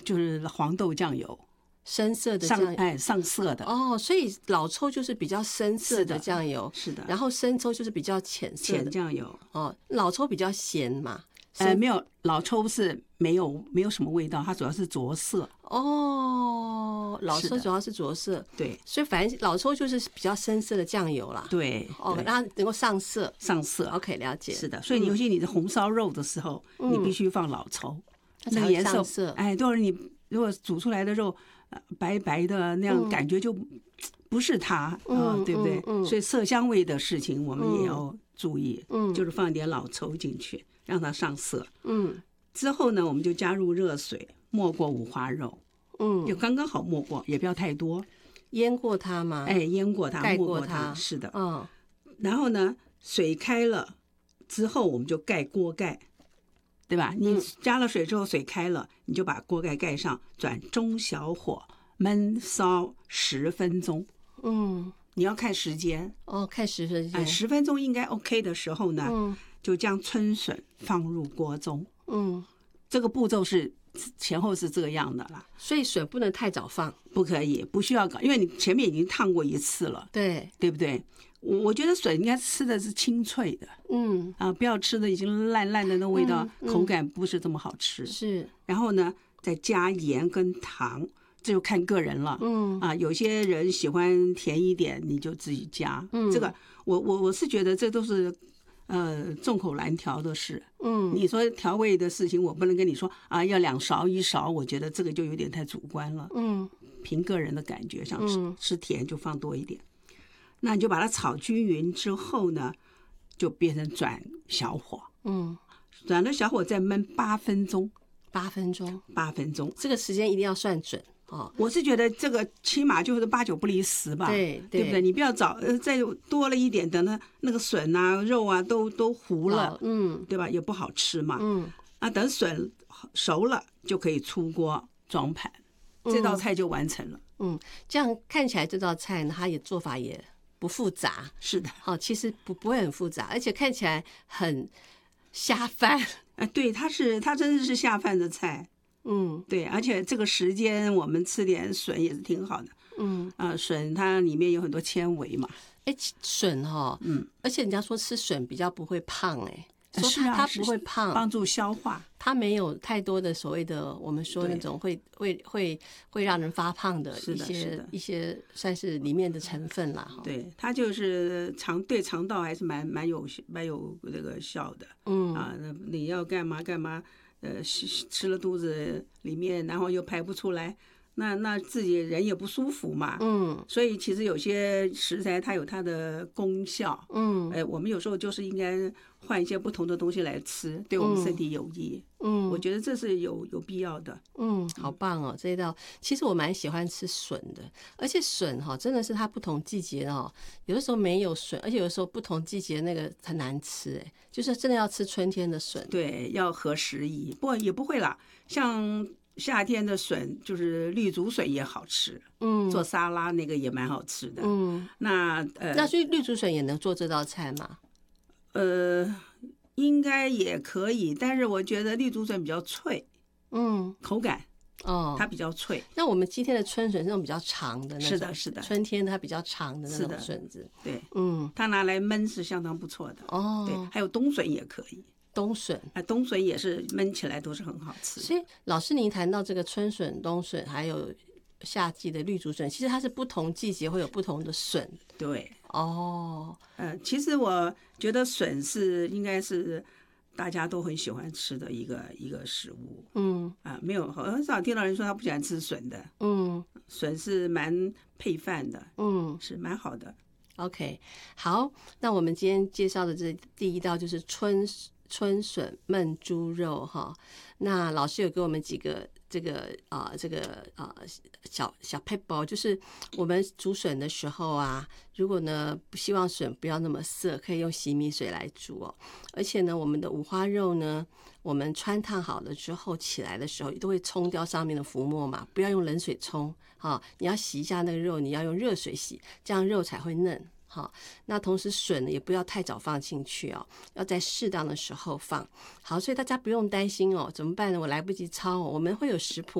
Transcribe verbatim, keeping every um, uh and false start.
就是黄豆酱油， 深色的酱油， 上哎上色的哦，所以老抽就是比较深色的酱油， 是的，是的， 然后生抽就是比较浅色的浅酱油。 哦，老抽比较咸嘛。 呃，没有，老抽是没有没有什么味道，它主要是着色。 哦，老抽主要是着色， 对， 所以反正老抽就是比较深色的酱油啦。 对， 哦，让它能够上色， 上色。 OK， 了解。 是的，所以尤其你的红烧肉的时候， 嗯、 你必须放老抽， 嗯、 那个颜色， 色哎，都是你如果煮出来的肉、呃、白白的那样，感觉就不是它啊、 嗯呃，对不对、 嗯嗯？ 所以色香味的事情我们也要注意， 嗯， 就是放一点老抽进去，让它上色。 嗯， 之后呢，我们就加入热水没过五花肉， 嗯， 就刚刚好没过，也不要太多。 腌过它吗？ 哎，腌过它， 盖过它， 是的。 嗯， 然后呢，水开了之后，我们就盖锅盖，对吧？你加了水之后，水开了，你就把锅盖盖上，转中小火焖烧十分钟。 嗯， 你要看时间哦，看十分钟， 哎，十分钟应该 OK 的时候呢， 嗯， 就将春笋放入锅中。 嗯，这个步骤是前后是这样的啦， 所以笋不能太早放， 不可以，不需要搞，因为你前面已经烫过一次了， 对， 对不对？我我觉得笋应该吃的是清脆的， 嗯啊，不要吃的已经烂烂的那味道， 嗯嗯、 口感不是这么好吃。 是， 然后呢，再加盐跟糖，这就看个人了。 嗯啊，有些人喜欢甜一点，你就自己加。嗯，这个我我我是觉得这都是。呃，众口难调的事。 嗯， 你说调味的事情，我不能跟你说啊，要两勺一勺，我觉得这个就有点太主观了。 嗯， 凭个人的感觉，想吃、 嗯、 吃甜就放多一点。那你就把它炒均匀之后呢，就变成转小火。 嗯， 转了小火再焖八分钟。 八分钟， 八分钟， 这个时间一定要算准。哦， 我是觉得这个起码就是八九不离十吧， 对对, 对不对？你不要早呃再多了一点，等它那个笋啊肉啊都都糊了， 嗯， 对吧？也不好吃嘛， 嗯， 啊，等笋熟了就可以出锅装盘，这道菜就完成了。 嗯，这样看起来这道菜呢，它也做法也不复杂， 是的， 哦，其实不不会很复杂，而且看起来很下饭。 哎，对，它是它真的是下饭的菜。 嗯， 对，而且这个时间我们吃点笋也是挺好的。 嗯， 啊、呃，笋它里面有很多纤维嘛。 哎，笋哈，嗯，而且人家说吃笋比较不会胖、欸，哎，说它它不会胖， 帮助消化， 它没有太多的所谓的我们说那种会会会会让人发胖的一些一些算是里面的成分啦。 对，它就是肠对肠道还是蛮蛮有蛮有那个效的。嗯啊，那你要干嘛干嘛。呃，吃了肚子里面，然后又排不出来，那那自己人也不舒服嘛。 嗯， 所以其实有些食材它有它的功效。 嗯， 哎，我们有时候就是应该换一些不同的东西来吃，对我们身体有益。 嗯， 我觉得这是有有必要的。 嗯，好棒哦！这一道其实我蛮喜欢吃笋的，而且笋哈真的是它不同季节哦，有的时候没有笋，而且有的时候不同季节那个很难吃哎，就是真的要吃春天的笋。 对，要合时宜，不也不会啦。像夏天的笋，就是绿竹笋也好吃，嗯，做沙拉那个也蛮好吃的。嗯，那呃， 那所以绿竹笋也能做这道菜吗？ 呃。应该也可以，但是我觉得绿竹笋比较脆， 嗯， 口感哦， 它比较脆。 那我们今天的春笋是那种比较长的那种， 是的，是的， 春天它比较长的那种笋子， 对， 嗯， 它拿来焖是相当不错的。 哦， 对，还有冬笋也可以， 冬笋啊，冬笋也是焖起来都是很好吃。 所以老师您谈到这个春笋、冬笋，还有夏季的绿竹笋，其实它是不同季节会有不同的笋。 对， 哦， 呃，其实我觉得笋是应该是大家都很喜欢吃的一个一个食物。嗯，啊，没有很少听到人说他不喜欢吃笋的。嗯，笋是蛮配饭的。嗯，是蛮好的。 OK， 好，那我们今天介绍的这第一道就是春春笋焖猪肉哈。那老师有给我们几个这个啊、呃、这个啊、呃、小小撇步，就是我们煮笋的时候啊，如果呢不希望笋不要那么涩，可以用洗米水来煮哦。而且呢，我们的五花肉呢，我们汆烫好了之后起来的时候，都会冲掉上面的浮沫嘛，不要用冷水冲啊，你要洗一下那个肉，你要用热水洗，这样肉才会嫩。好，那同时笋呢也不要太早放进去哦，要在适当的时候放。好，所以大家不用担心哦，怎么办呢？我来不及抄哦，我们会有食谱。